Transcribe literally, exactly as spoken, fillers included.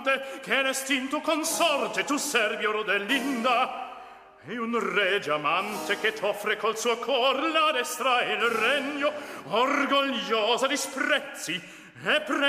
che l'estinto consorte tu servi o Rodelinda, e un regio amante che t'offre col suo cor la destra e il regno, orgogliosa disprezzi e pre